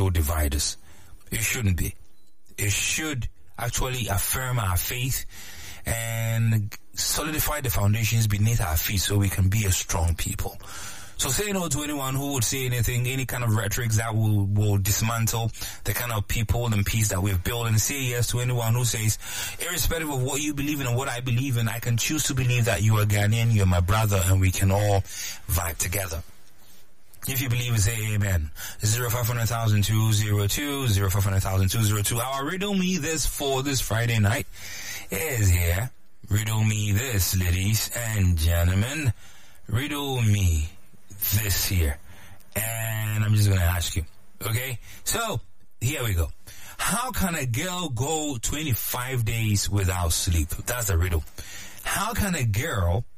still divide us. It shouldn't be. It should actually affirm our faith and solidify the foundations beneath our feet so we can be a strong people. So say no to anyone who would say anything, any kind of rhetoric that will dismantle the kind of people and peace that we've built, and say yes to anyone who says, irrespective of what you believe in and what I believe in, I can choose to believe that you are Ghanaian, you're my brother, and we can all vibe together. If you believe, say amen. 0500,202, 0500,202. Our riddle me this for this Friday night is here. Riddle me this, ladies and gentlemen. Riddle me this here. And I'm just going to ask you. Okay? So, here we go. How can a girl go 25 days without sleep? That's the riddle. How can a girl